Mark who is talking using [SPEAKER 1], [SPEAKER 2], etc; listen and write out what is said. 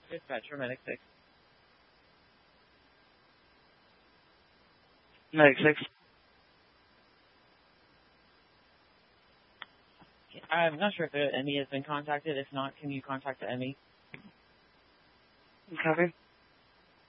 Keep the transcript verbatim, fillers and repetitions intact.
[SPEAKER 1] Dispatcher, Medic six.
[SPEAKER 2] Medic six.
[SPEAKER 1] I'm not sure if the M E has been contacted. If not, can you contact the M E?
[SPEAKER 2] Copy.